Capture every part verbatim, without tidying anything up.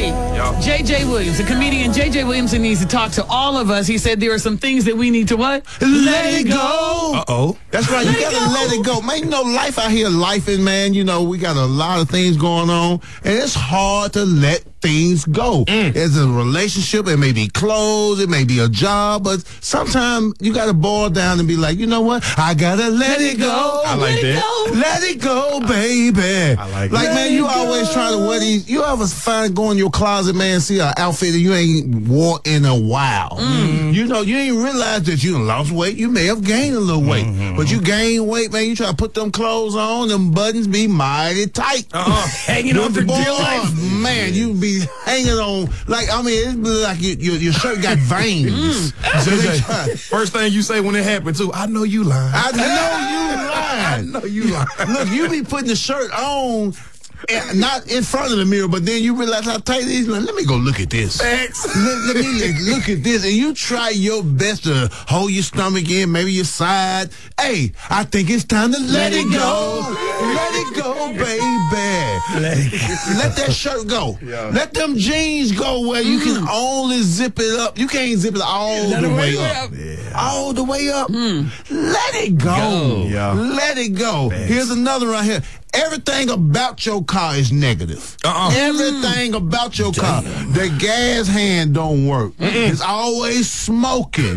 Hey, J J Williams, the comedian J J Williamson needs to talk to all of us. He said there are some things that we need to what? Let it go. Uh-oh. That's right. Let You it got to go. let it go. Man, you know, life out here, lifing, man. You know, we got a lot of things going on, and it's hard to let things go. Mm. It's a relationship. It may be clothes. It may be a job. But sometimes you got to boil down and be like, you know what? I got to let it go. I like Let it that. go. Let it go, baby. I like Like, it. man, Let you it always go. try to wear these. You ever find, go in your closet, man, see an outfit that you ain't wore in a while. You know, you ain't realize that you done lost weight. You may have gained a little weight. Mm-hmm. But you gain weight, man. You try to put them clothes on, them buttons be mighty tight. Uh-uh. Hanging on for Boy, dear life. man, you be hanging on. Like, I mean, it be like your, your, your shirt got veins. So they try- First thing you say when it happened, too, I know you lying. I know you lying. I know you lying. Look, you be putting the shirt on, and not in front of the mirror, but then you realize how tight it is. Like, let me go look at this. Thanks. Let, let me look, look at this, and you try your best to hold your stomach in, maybe your side. Hey, I think it's time to let, Let it it go. go. Let it go, baby. Let it go. Let that shirt go. Yeah. Let them jeans go where you can only zip it up. You can't zip it all Let the it way way up. up. Yeah. All the way up. Let it go. Go. Yeah. Let it go. Thanks. Here's another right here. Everything about your car is negative. Uh-uh. Everything about your car. The gas hand don't work. It's always smoking.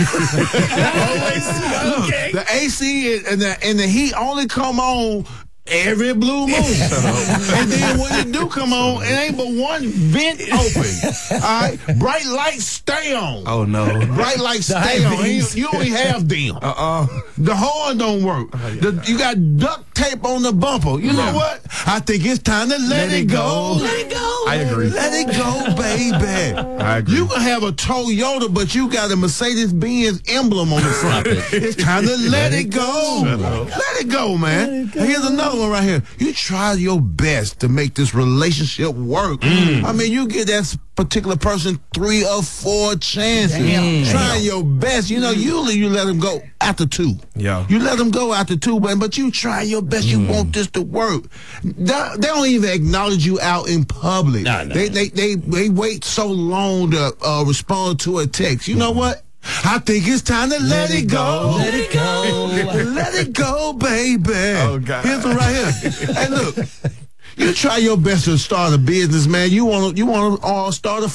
Always smoking. The A C and the, and the heat only come on every blue moon. And then when it do come on, it ain't but one vent open. All right? Bright lights stay on. Oh, no. Bright lights The stay high on. You, beams. you only have them. Uh-uh. The horn don't work. The, you got duct tape on the bumper. You know what? I think it's time to let, Let it it go. go. Let it go. I agree. Let it go, baby. I agree. You can have a Toyota, but you got a Mercedes-Benz emblem on the front. It's time to let it go. Shut up. Let it go, man. Here's another one right here. You try your best to make this relationship work. I mean, you give that particular person three or four chances. Damn. Trying your best. You know, usually you let them go after two. Yeah. You let them go after two, man, but you try your best. You want this to work. They, they don't even acknowledge you out in public. No, no, they, no. they, they, they wait so long to uh, respond to a text. You know what? I think it's time to let, it go. Let it go. Let it go, baby. Oh, God. Here's one right here. Hey, look. You try your best to start a business, man. You want to you want to uh, start a